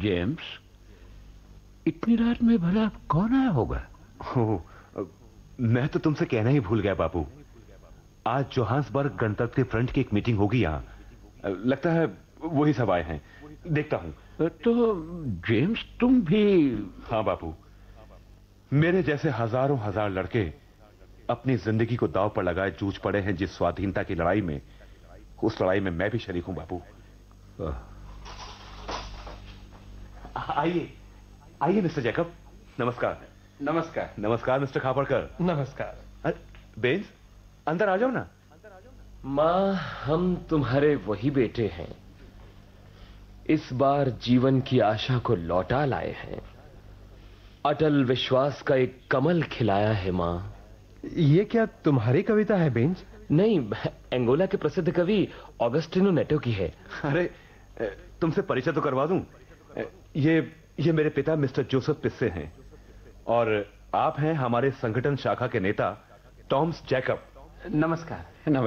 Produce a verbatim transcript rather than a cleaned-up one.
James, इतनी रात में भला कौन आया होगा? ओह, मैं तो तुमसे कहना ही भूल गया बापू। आज जोहान्सबर्ग गणतंत्र फ्रंट की एक मीटिंग होगी यहाँ। लगता है वही सब आए हैं। देखता हूं। तो जेम्स तुम भी? हाँ बापू, मेरे जैसे हजारों हजार लड़के अपनी जिंदगी को दांव पर लगाए जूझ पड़े हैं जिस स्वाधीनता की लड़ाई में, उस लड़ाई में मैं भी शरीक हूं बापू। आइए आइए मिस्टर जैकब। नमस्कार। नमस्कार। नमस्कार मिस्टर खापड़कर। नमस्कार। बेंस, अंदर आ जाओ ना। मां, हम तुम्हारे वही बेटे हैं। इस बार जीवन की आशा को लौटा लाए हैं। अटल विश्वास का एक कमल खिलाया है मां। ये क्या तुम्हारी कविता है बेंज? नहीं, एंगोला के प्रसिद्ध कवि ऑगस्टिनो नेटो की है। अरे, तुमसे परिचय तो करवा दूं। ये ये मेरे पिता मिस्टर जोसेफ पिस्से हैं और आप हैं हमारे संगठन शाखा के नेता टॉम्स जैकब। नमस्कार। नमस्कार।